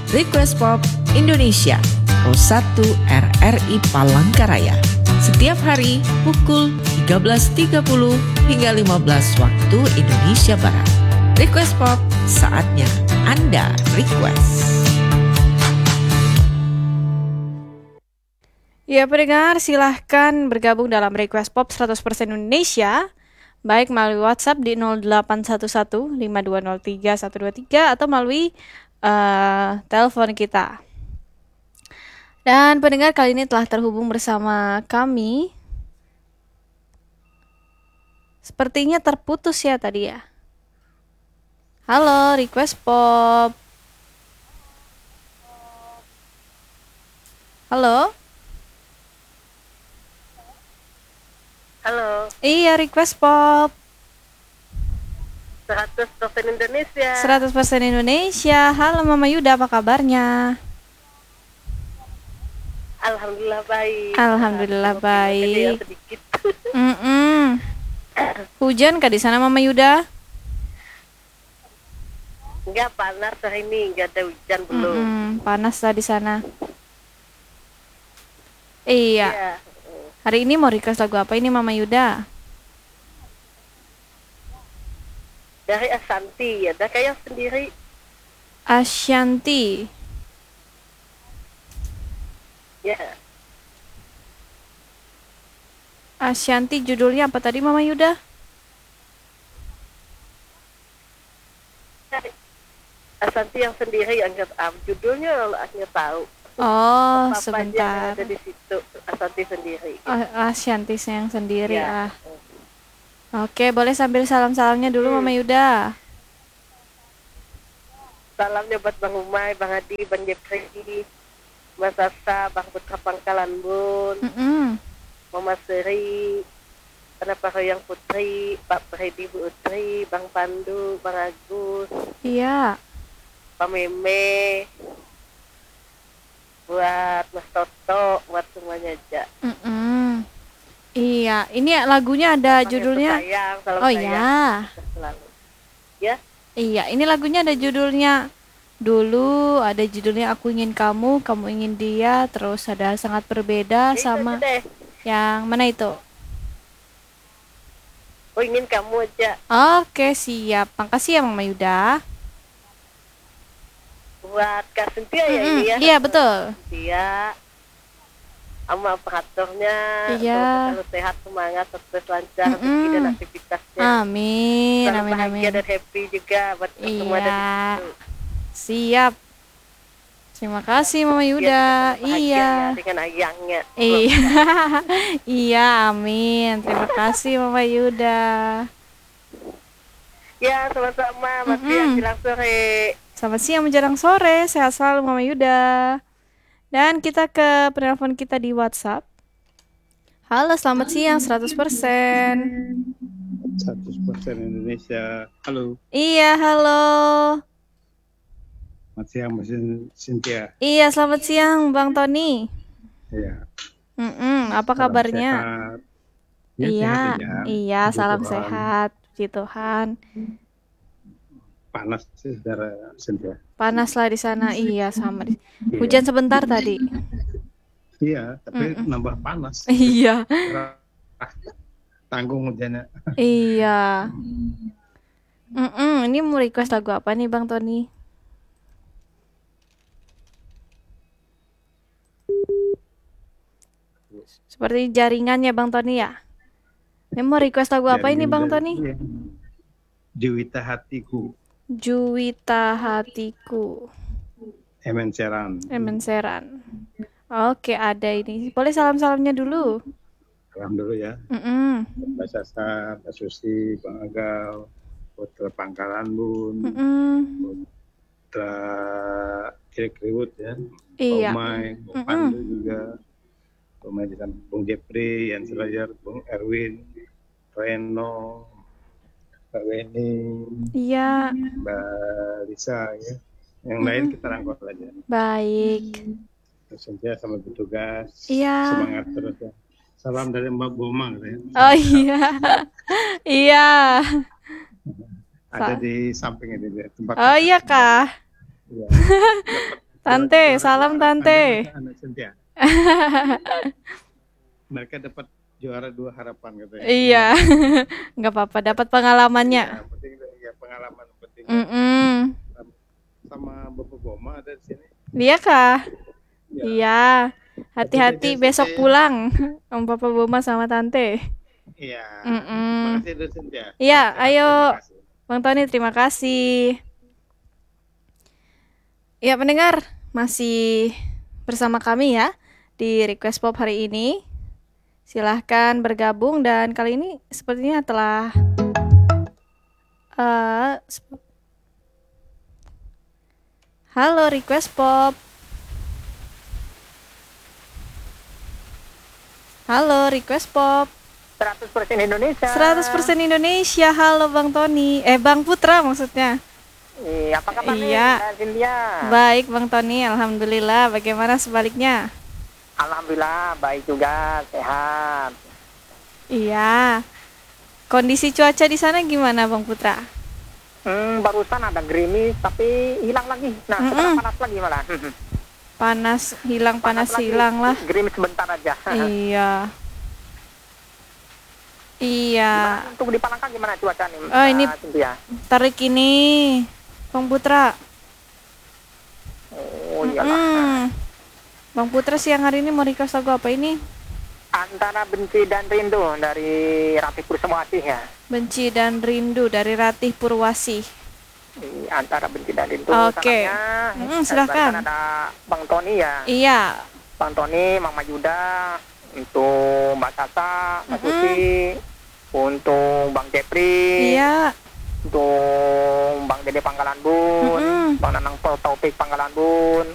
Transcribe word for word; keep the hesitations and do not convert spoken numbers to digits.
Request Pop Indonesia, Pos satu R R I Palangkaraya. Setiap hari pukul tiga belas tiga puluh hingga lima belas waktu Indonesia Barat. Request Pop, saatnya Anda request. Ya pendengar, silahkan bergabung dalam Request Pop seratus persen Indonesia, baik melalui WhatsApp di nol delapan satu satu lima dua nol tiga satu dua tiga atau melalui uh, telepon kita. Dan pendengar, kali ini telah terhubung bersama kami. Sepertinya terputus ya tadi ya. Halo, Request Pop. Halo. Halo. Iya, Request Pop. seratus persen Indonesia. seratus persen Indonesia. Halo Mama Yuda, apa kabarnya? Alhamdulillah baik. Alhamdulillah nah, baik. Sedikit. Mm-mm. Hujan kah di sana Mama Yuda? Enggak, panas hari ini, enggak ada hujan belum. Mm-mm. Panas lah di sana. Iya. Ya. Hari ini mau request lagu apa ini Mama Yuda? Dari Ashanti, ada kayak sendiri. Ashanti. Ya. Ashanti judulnya apa tadi Mama Yuda? Ashanti yang sendiri, enggak ah, judulnya enggak tahu. Oh, Apa sebentar. ada di situ, Ashanti sendiri. Oh, Ashanti yang sendiri Ya. ah. Oke, boleh sambil salam-salamnya dulu Hmm. Mama Yuda. Salamnya buat Bang Umay, Bang Adi, Bang Jepri, Mas Asa, Bang Putra Pangkalan Bun, Mm-mm. Mama Seri, Kenapa Royang Putri, Pak Fredi Bu Utri, Bang Pandu, Bang Agus, Iya. Pak Meme, buat Mas Toto, buat semuanya aja. Mm-mm. Iya, ini lagunya ada Panggil judulnya. sayang, salam Oh sayang, ya. selalu. Ya, Iya, ini lagunya ada judulnya. Dulu ada judulnya Aku Ingin Kamu, Kamu Ingin Dia, terus ada Sangat Berbeda ya itu sama aja deh. yang mana itu? Oh, ingin kamu aja. Oke, siap. Makasih ya Mama Yuda. Buat Kak Cynthia ya Mm-mm. ini ya. Iya, betul. Dia sama operatornya, Iya. semoga selalu sehat, semangat, sukses, lancar, Mm-mm. rezeki dan aktivitasnya. Amin, Selalu amin, bahagia amin. dan happy juga buat semua ada di Iya. situ. Siap. Terima kasih Mama Biar Yuda. kita bahagia Iya. ya dengan ayangnya. Iya. Iya, amin. Terima kasih Mama Yuda. Ya, sama-sama. Mas Mm-mm. yang jelang sore. Selamat siang menjelang sore. Sehat selalu Mama Yuda. Dan kita ke penelpon kita di WhatsApp. Halo, selamat siang seratus persen. seratus persen Indonesia. Halo, Iya, halo. selamat siang Mbak Cynthia. Iya, selamat siang Bang Tony. Ya, Mm-mm, apa salam kabarnya? sehat. Ya, Iya, sehat aja. iya, Puji salam Tuhan. sehat, puji Tuhan. Panas sih saudara Cynthia. Panas lah di sana, iya sama. Di... Hujan sebentar tadi. Iya, tapi Mm-mm. nambah panas. Iya, Ah, tanggung hujannya. iya. Mm-mm, ini mau request lagu apa nih Bang Tony? Seperti jaringannya Bang Tony ya. Ini mau request lagu apa ini Bang Tony? Iya. Juwita Hatiku, Juwita Hatiku, Emen Seran. Emen Seran. Oke, ada ini. Boleh salam-salamnya dulu. Salam dulu ya. Mm-mm. Mbak Sasa, Mbak Susi, Bang Agal, Putra Pangkalan Bun, Mm-mm. Putra Kirik Riwut ya. Iya. Pak Umay, Bung Mm-mm. Pandu juga, Bung Umay dan Bung Jepri, Yan Selajar, Bung Erwin, Reno, Mbak Weni, Iya, Mbak Lisa ya. Yang Mm-mm. lain kita rangkul aja. baik. Cynthia sama bertugas. Iya. Semangat terus ya. Salam dari Mbak Boma gitu ya. Oh iya. Iya. Ada Sa- di samping ini dia tempat. Oh iya kah? Iya. Tante, Juara- salam juara Tante. harapan anak Cynthia. Mereka dapat juara dua harapan katanya. Iya, nggak apa-apa, dapat pengalamannya. Ya, penting ya pengalaman penting. Mm-mm. Sama Bapak Boma ada di sini. Iya kah? Ya. Iya, hati-hati Hati-hati, besok Tante. pulang, Om Papa Boma sama Tante. Iya. Mm-mm. Terima kasih Dut Cynthia. Iya, Sehat, ayo. terima kasih. Bang Tony, terima kasih. Ya, pendengar, masih bersama kami ya di Request Pop hari ini. Silahkan bergabung dan kali ini sepertinya telah eh, sep- Halo Request Pop. Halo Request Pop. seratus persen Indonesia. seratus persen Indonesia. Halo Bang Tony. Eh Bang Putra maksudnya. Iya, apa kabar nih, Iya. Mbak Cynthia? Baik Bang Tony, alhamdulillah. Bagaimana sebaliknya? Alhamdulillah, baik juga, sehat. Iya. Kondisi cuaca di sana gimana Bang Putra? Hmm, barusan ada gerimis, tapi hilang lagi. Nah, Mm-mm. sekarang panas lagi malah. Panas hilang, panas, lagi. hilang lah. Gerimis sebentar aja. Iya. Iya. Gimana untuk di Palangka gimana cuaca nih? Oh, ini- Mbak Cynthia? Tarik ini, Bang Putra. Oh, iyalah. Mm-mm. Bang Putra siang hari ini mau request lagu apa ini? Antara benci dan rindu dari Ratih Purwasih ya. Benci dan Rindu dari Ratih Purwasih. Di antara benci dan rindu. Oke. Sangatnya, Mm, eh, silakan. barusan ada Bang Tony ya. Iya. Bang Tony, Mama Yuda, untuk Mbak Tata, Mbak Mm-mm. Susi, untuk Bang Jepri, Iya. untuk Bang Dede Panggalan Bun, Mm-mm. Bang Nanang Taufik Panggalan Bun,